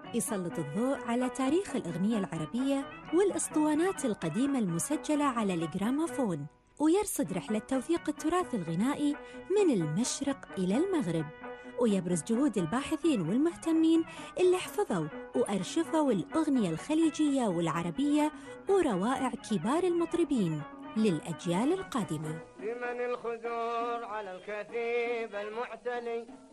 يسلط الضوء على تاريخ الأغنية العربية والأسطوانات القديمة المسجلة على الجراموفون، ويرصد رحلة توثيق التراث الغنائي من المشرق إلى المغرب، ويبرز جهود الباحثين والمهتمين اللي حفظوا وأرشفوا الأغنية الخليجية والعربية وروائع كبار المطربين للأجيال القادمة. لمن الخدور على الكثيب المعتلي